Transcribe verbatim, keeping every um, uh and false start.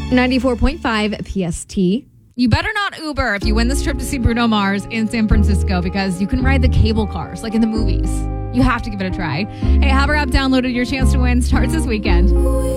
ninety-four point five P S T. You better not Uber if you win this trip to see Bruno Mars in San Francisco, because you can ride the cable cars like in the movies. You have to give it a try. Hey, have our app downloaded. Your chance to win starts this weekend.